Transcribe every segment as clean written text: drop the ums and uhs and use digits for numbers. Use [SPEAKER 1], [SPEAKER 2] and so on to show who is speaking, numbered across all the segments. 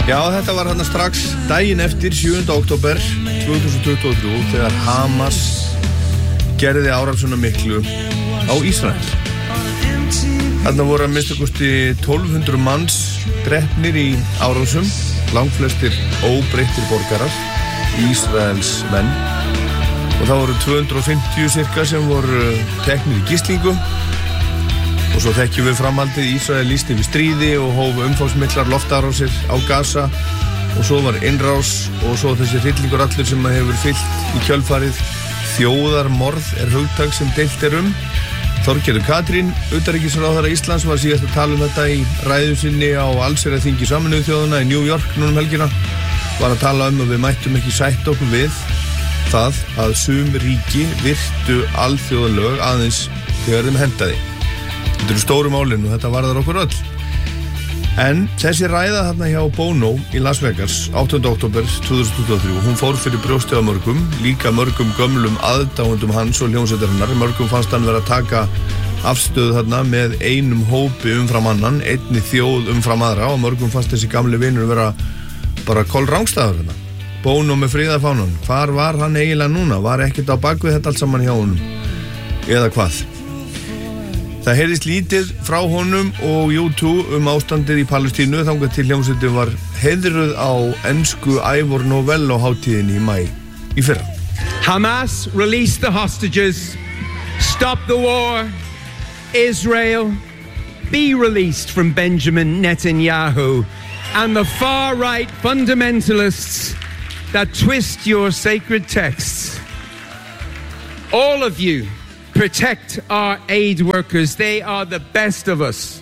[SPEAKER 1] Já, þetta var hérna strax daginn eftir 7. október 2023 þegar Hamas gerði árásina miklu á Ísrael. Þarna voru að minnstakosti 1200 manns drepnir í árásum, langflestir óbreyttir borgarar, Ísraels menn, og það voru 250 cirka sem voru teknir í gíslingu. Og svo þekkjum við framhaldið. Ísrael lýsti við stríði og hófu umfangsmiklar loftárásir á Gaza, og svo var innrás og svo þessi hryllingur allur sem hefur fylgt í kjölfarið. Þjóðarmorð hugtak sem deilt Þorgerður Katrín, utanríkisráðherra Íslands, var síðast að tala þetta í ræðu sinni á allsherjarþingi Sameinuðu þjóðanna í New York núna helgina. Var að tala að við mættum ekki sætta okkur við það að sum ríki virtu alþjóðalög aðeins þegar þeim hentaði. Þetta eru stóru málin og þetta varðar okkur öll. En þessi ræða þarna hjá Bono í Las Vegas 8. október 2023, hún fór fyrir brjóstið á mörgum, líka mörgum gömlum aðdáendum hans og hljómsveitarinnar. Mörgum fannst hann vera að taka afstöðu þarna með einum hópi umfram annan, einni þjóð umfram aðra, og mörgum fannst þessi gamli vinur vera bara kolrángstæður hérna. Bono með friðarfánan, hvar var hann eiginlega núna? Var ekkert á bakvið þetta allt saman hjá honum? Eða hvað? Það heyrðist lítið frá honum og U2 ástandið í Palestínu þangað til hljómsveitin var heiðruð á ensku Ivor Novello hátíðinni í maí í fyrra.
[SPEAKER 2] Hamas release the hostages, stop the war, Israel be released from Benjamin Netanyahu and the far-right fundamentalists that twist your sacred texts. All of you protect our aid workers. They are the best of us.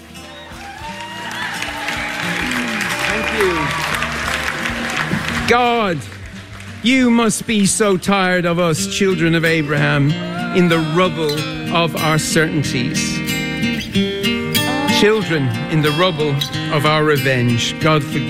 [SPEAKER 2] Thank you. God, you must be so tired of us, children of Abraham, in the rubble of our certainties. Children in the rubble of our revenge. God forgive